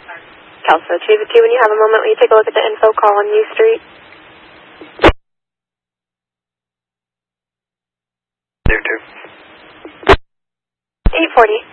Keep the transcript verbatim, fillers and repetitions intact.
Kelso two two, when you have a moment, will you take a look at the info call on U Street? There, two. eight forty.